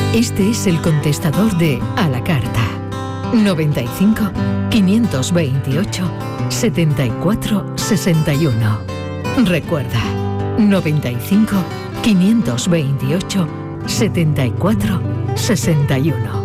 Este es el contestador de A la Carta. 95 528 74 61. Recuerda, 95 528 74 61.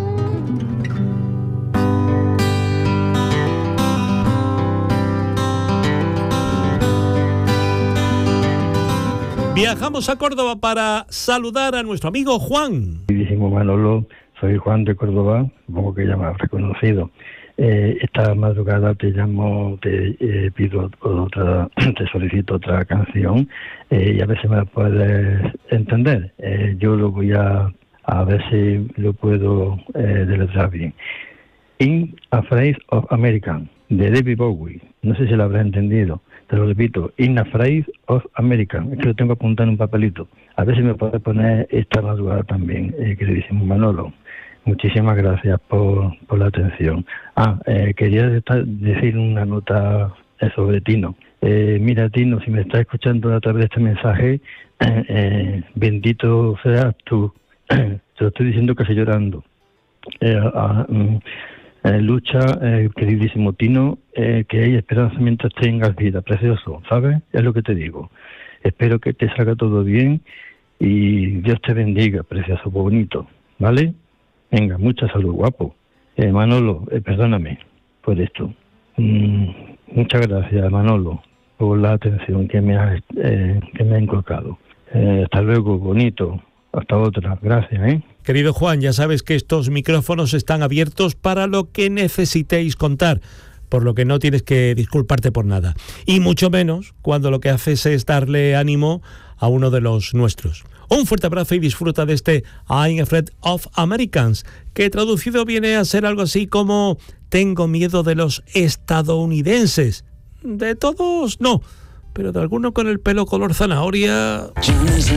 Viajamos a Córdoba para saludar a nuestro amigo Juan. Queridísimo Manolo, soy Juan de Córdoba, supongo que ya me has reconocido. Esta madrugada te llamo, te pido otra, te solicito otra canción y a ver si me la puedes entender. Yo lo voy a ver si lo puedo deletrear bien. In Afraid of American, de David Bowie. No sé si lo habrás entendido. Te lo repito, In Afraid of American. Es que lo tengo apuntado en un papelito. A ver si me puedes poner esta madrugada también, queridísimo Manolo. Muchísimas gracias por la atención. Quería decir una nota sobre Tino. Mira, Tino, si me estás escuchando a través de este mensaje, bendito seas tú. Te lo estoy diciendo casi llorando. Lucha, queridísimo Tino, que hay esperanza mientras tengas vida, precioso, ¿sabes? Es lo que te digo. Espero que te salga todo bien y Dios te bendiga, precioso, bonito, ¿vale? Venga, mucha salud, guapo. Manolo, perdóname por esto. Muchas gracias, Manolo, por la atención que me ha inculcado. Hasta luego, bonito. Hasta otra. Gracias, Querido Juan, ya sabes que estos micrófonos están abiertos para lo que necesitéis contar, por lo que no tienes que disculparte por nada. Y mucho menos cuando lo que haces es darle ánimo a uno de los nuestros. Un fuerte abrazo y disfruta de este I'm Afraid of Americans, que traducido viene a ser algo así como tengo miedo de los estadounidenses. De todos no, pero de alguno con el pelo color zanahoria...